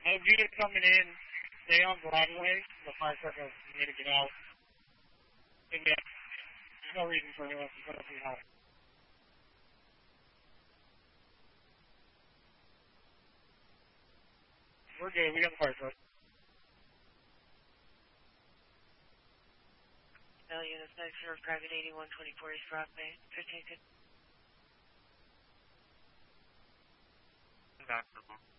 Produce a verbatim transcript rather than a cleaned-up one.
No unit coming in. Stay on Broadway. The fire truck is need to get out. And yeah, there's no reason for anyone to put up the house. We're good. We got the fire truck. L units next to private eighty-one twenty-four East Broadway. fifteen. Doctor.